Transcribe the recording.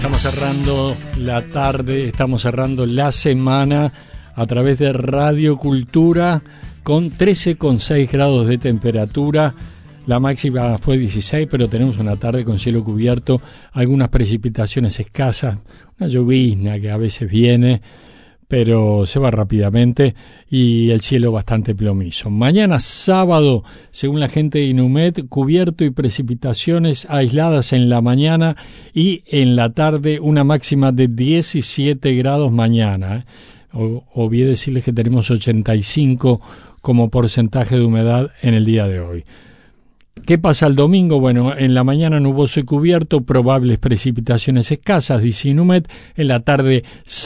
Estamos cerrando la tarde, estamos cerrando la semana a través de Radio Cultura con 13,6 grados de temperatura. La máxima fue 16, pero tenemos una tarde con cielo cubierto, algunas precipitaciones escasas, una llovizna que a veces viene, pero se va rápidamente, y el cielo bastante plomizo. Mañana sábado, según la gente de Inumet, cubierto y precipitaciones aisladas en la mañana y en la tarde una máxima de 17 grados mañana. Olvidé decirles que tenemos 85 como porcentaje de humedad en el día de hoy. ¿Qué pasa el domingo? Bueno, en la mañana nuboso y cubierto, probables precipitaciones escasas, dice Inumet. En la tarde